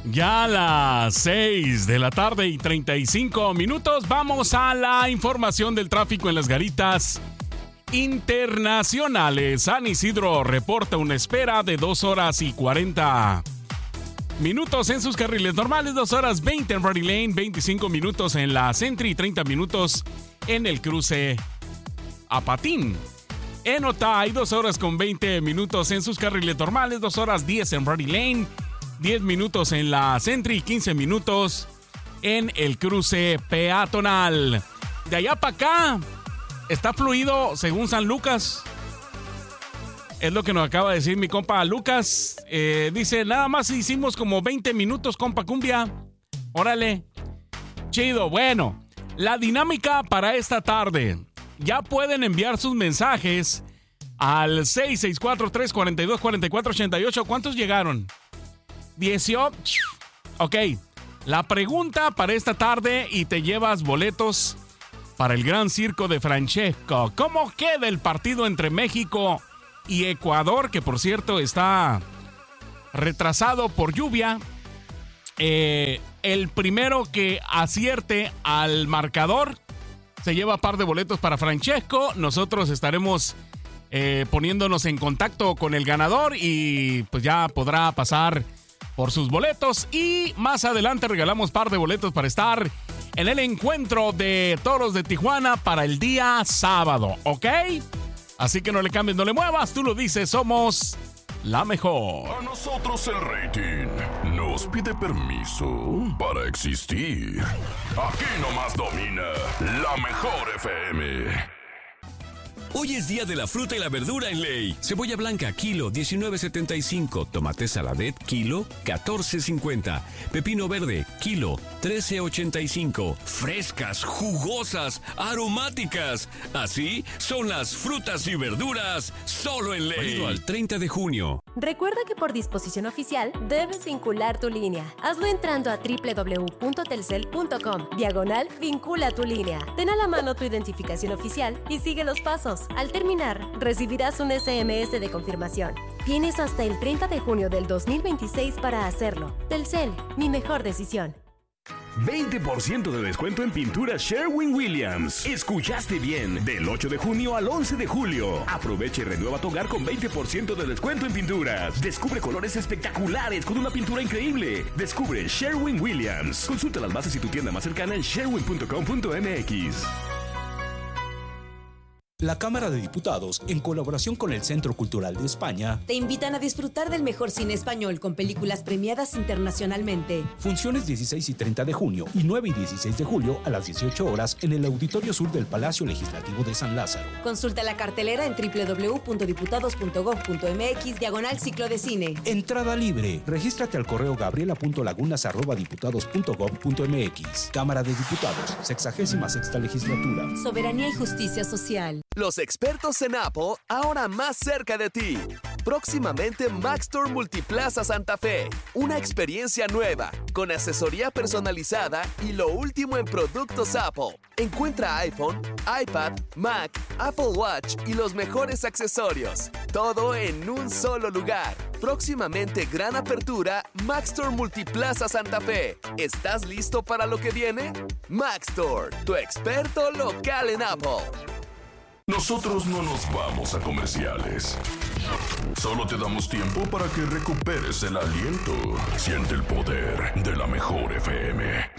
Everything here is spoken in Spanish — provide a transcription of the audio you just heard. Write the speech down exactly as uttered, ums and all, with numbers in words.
Ya a las seis de la tarde y treinta y cinco minutos, vamos a la información del tráfico en las garitas internacionales. San Isidro reporta una espera de dos horas y cuarenta minutos en sus carriles normales, dos horas veinte en Ready Lane, veinticinco minutos en la Sentry y treinta minutos en el cruce a Patín. En Otay, dos horas con veinte minutos en sus carriles normales, dos horas diez en Ready Lane, diez minutos en la Sentry y quince minutos en el cruce peatonal. De allá para acá está fluido según San Lucas. Es lo que nos acaba de decir mi compa Lucas. Eh, dice, nada más hicimos como veinte minutos, compa Cumbia. Órale. Chido. Bueno, la dinámica para esta tarde. Ya pueden enviar sus mensajes al seis seis cuatro, tres cuatro dos, cuatro cuatro ocho ocho. ¿Cuántos llegaron? dieciocho. Ok. La pregunta para esta tarde y te llevas boletos para el Gran Circo de Francesco. ¿Cómo queda el partido entre México y Ecuador? Que por cierto está retrasado por lluvia. Eh, el primero que acierte al marcador se lleva par de boletos para Francesco. Nosotros estaremos eh, poniéndonos en contacto con el ganador y pues ya podrá pasar por sus boletos. Y más adelante regalamos par de boletos para estar en el encuentro de Toros de Tijuana para el día sábado, ¿ok? Así que no le cambies, no le muevas, tú lo dices, somos la mejor. A nosotros el rating nos pide permiso para existir. Aquí nomás domina la mejor F M. Hoy es día de la fruta y la verdura en Ley. Cebolla blanca, kilo, diecinueve setenta y cinco. Tomate saladet, kilo, catorce cincuenta. Pepino verde, kilo, trece ochenta y cinco. Frescas, jugosas, aromáticas. Así son las frutas y verduras solo en Ley. Válido al treinta de junio. Recuerda que por disposición oficial debes vincular tu línea. Hazlo entrando a doble u doble u doble u punto telcel punto com, diagonal vincula tu línea. Ten a la mano tu identificación oficial y sigue los pasos. Al terminar, recibirás un ese eme ese de confirmación. Tienes hasta el treinta de junio del dos mil veintiséis para hacerlo. Telcel, mi mejor decisión. veinte por ciento de descuento en pinturas Sherwin-Williams. Escuchaste bien, del ocho de junio al once de julio. Aprovecha y renueva tu hogar con veinte por ciento de descuento en pinturas. Descubre colores espectaculares con una pintura increíble. Descubre Sherwin-Williams. Consulta las bases y tu tienda más cercana en sherwin punto com punto m x. La Cámara de Diputados, en colaboración con el Centro Cultural de España, te invitan a disfrutar del mejor cine español con películas premiadas internacionalmente. Funciones dieciséis y treinta de junio y nueve y dieciséis de julio a las dieciocho horas en el Auditorio Sur del Palacio Legislativo de San Lázaro. Consulta la cartelera en doble u doble u doble u punto diputados punto gob punto m x diagonal ciclo de cine. Entrada libre. Regístrate al correo gabriela punto lagunas arroba diputados punto gob punto m x. Cámara de Diputados, sexagésima sexta legislatura. Soberanía y justicia social. Los expertos en Apple, ahora más cerca de ti. Próximamente Maxstore Multiplaza Santa Fe. Una experiencia nueva, con asesoría personalizada y lo último en productos Apple. Encuentra iPhone, iPad, Mac, Apple Watch y los mejores accesorios. Todo en un solo lugar. Próximamente gran apertura, Maxstore Multiplaza Santa Fe. ¿Estás listo para lo que viene? Maxstore, tu experto local en Apple. Nosotros no nos vamos a comerciales. Solo te damos tiempo para que recuperes el aliento. Siente el poder de la mejor F M.